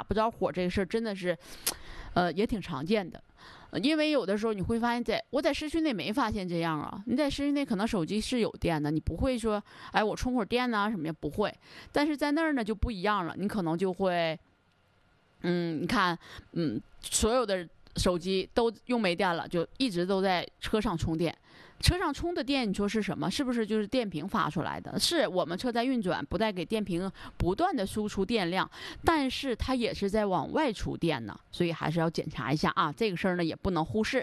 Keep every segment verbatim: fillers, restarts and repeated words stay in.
不着火这个事儿真的是，呃，也挺常见的。因为有的时候你会发现在，在我在市区内没发现这样啊。你在市区内可能手机是有电的，你不会说，哎，我充会儿电呐、啊、什么呀，不会。但是在那儿呢就不一样了，你可能就会，嗯，你看，嗯，所有的手机都用没电了，就一直都在车上充电。车上充的电，你说是什么？是不是就是电瓶发出来的？是我们车在运转，不再给电瓶不断的输出电量，但是它也是在往外出电呢，所以还是要检查一下啊，这个事儿呢也不能忽视。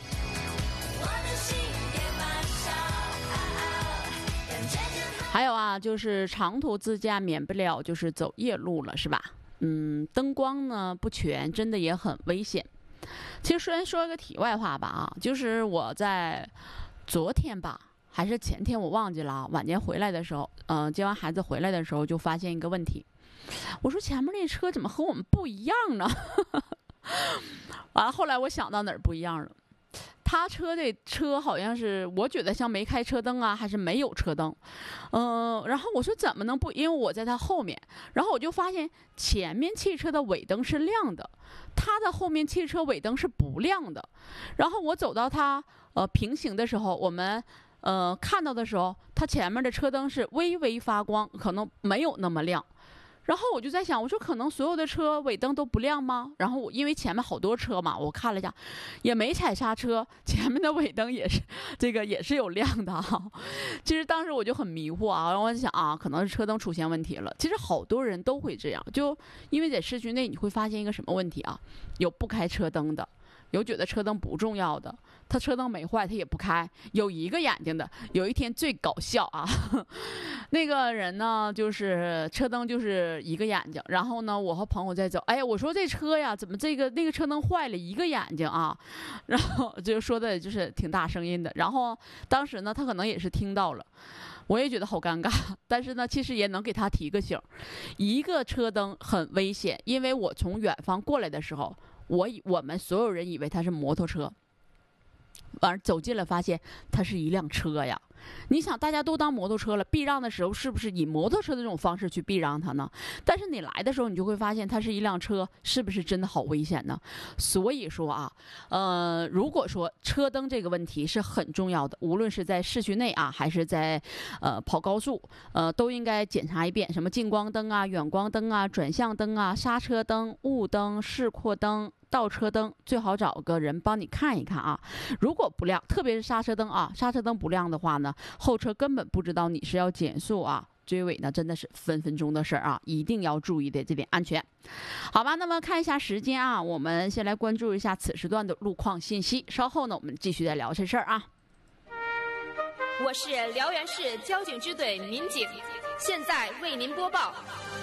还有啊，就是长途自驾免不了就是走夜路了，是吧？嗯，灯光呢不全，真的也很危险。其实虽然说一个题外话吧啊，就是我在昨天吧，还是前天我忘记了啊。晚间回来的时候，嗯、呃，接完孩子回来的时候，就发现一个问题。我说前面那车怎么和我们不一样呢？完了，后来我想到哪儿不一样了。他车的车好像是，我觉得像没开车灯啊，还是没有车灯。嗯、呃，然后我说怎么能不？因为我在他后面，然后我就发现前面汽车的尾灯是亮的，他的后面汽车尾灯是不亮的。然后我走到他呃平行的时候，我们呃看到的时候，他前面的车灯是微微发光，可能没有那么亮。然后我就在想，我说可能所有的车尾灯都不亮吗？然后我因为前面好多车嘛，我看了一下，也没踩刹车，前面的尾灯也是这个也是有亮的哈、啊。其实当时我就很迷惑啊，然后我就想啊，可能是车灯出现问题了。其实好多人都会这样，就因为在市区内你会发现一个什么问题啊？有不开车灯的。有觉得车灯不重要的，他车灯没坏他也不开。有一个眼睛的，有一天最搞笑啊，那个人呢就是车灯就是一个眼睛，然后呢我和朋友在走，哎呀我说这车呀怎么这个那个车灯坏了一个眼睛啊，然后就说的就是挺大声音的，然后当时呢他可能也是听到了。我也觉得好尴尬，但是呢，其实也能给他提个醒。一个车灯很危险，因为我从远方过来的时候，我以我们所有人以为它是摩托车，完了走近了发现它是一辆车呀。你想大家都当摩托车了，避让的时候是不是以摩托车的这种方式去避让它呢？但是你来的时候你就会发现它是一辆车，是不是真的好危险呢？所以说啊，呃，如果说车灯这个问题是很重要的，无论是在市区内啊，还是在呃跑高速，呃都应该检查一遍，什么近光灯啊、远光灯啊、转向灯啊、刹车灯、雾灯、示廓灯、倒车灯，最好找个人帮你看一看啊。如果不亮，特别是刹车灯啊，刹车灯不亮的话呢，后车根本不知道你是要减速啊，追尾呢真的是分分钟的事儿啊，一定要注意的这点安全。好吧，那么看一下时间啊，我们先来关注一下此时段的路况信息，稍后呢我们继续再聊这事儿啊。 我是辽源市交警支队民警，现在为您播报。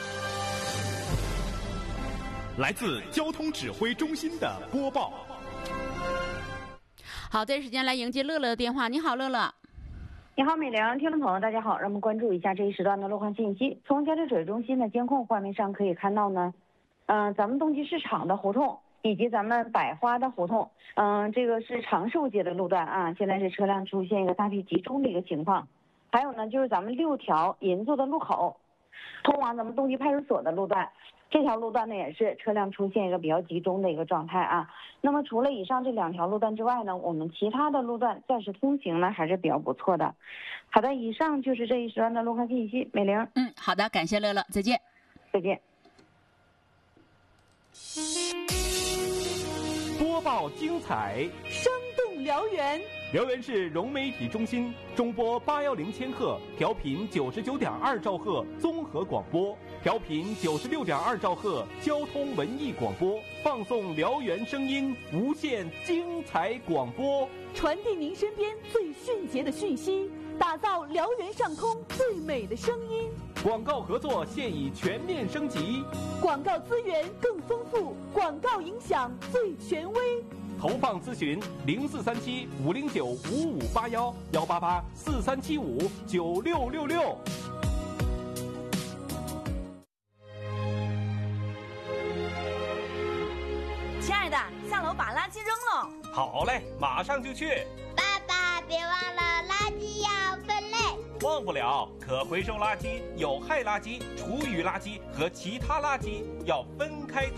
来自交通指挥中心的播报。 好，这时间来迎接乐乐的电话。你好，乐乐。 你好，美玲，听众朋友大家好，让我们关注一下这一时段的路况信息。从交通指挥中心的监控画面上可以看到呢，嗯、呃，咱们东极市场的胡同以及咱们百花的胡同，嗯、呃，这个是长寿街的路段啊，现在是车辆出现一个大批集中的一个情况。还有呢，就是咱们六条银座的路口，通往咱们东极派出所的路段。这条路段呢也是车辆出现一个比较集中的一个状态啊。那么除了以上这两条路段之外呢，我们其他的路段暂时通行呢还是比较不错的。好的，以上就是这一时段的路况信息。美玲， 嗯，好的，感谢乐乐，再见。 再见。 播报精彩， 生动辽源。 辽源市融媒体中心中波八幺零千赫，调频九十九点二兆赫综合广播，调频九十六点二兆赫交通文艺广播，放送辽源声音，无限精彩广播， 传递您身边最迅捷的讯息，打造辽源上空最美的声音。 广告合作现已全面升级， 广告资源更丰富，广告影响最权威。 投放咨询零四三七五零九五五八幺幺八八四三七五九六六六。 亲爱的，下楼把垃圾扔了。 好嘞，马上就去。 爸爸，别忘了垃圾要分类。 忘不了，可回收垃圾、有害垃圾、厨余垃圾和其他垃圾要分开